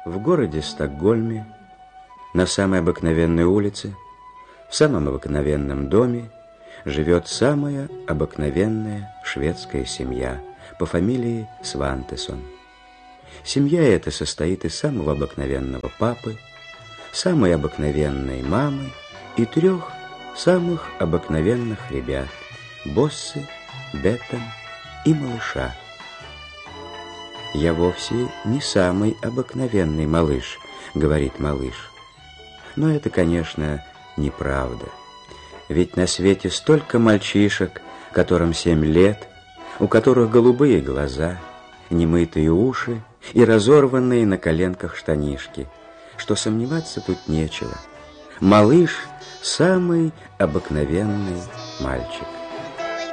В городе Стокгольме, на самой обыкновенной улице, в самом обыкновенном доме живет самая обыкновенная шведская семья по фамилии Свантесон. Семья эта состоит из самого обыкновенного папы, самой обыкновенной мамы и 3 самых обыкновенных ребят – Боссы, Беттон и малыша. «Я вовсе не самый обыкновенный малыш», — говорит малыш. Но это, конечно, неправда. Ведь на свете столько мальчишек, которым 7 лет, у которых голубые глаза, немытые уши и разорванные на коленках штанишки, что сомневаться тут нечего. Малыш — самый обыкновенный мальчик.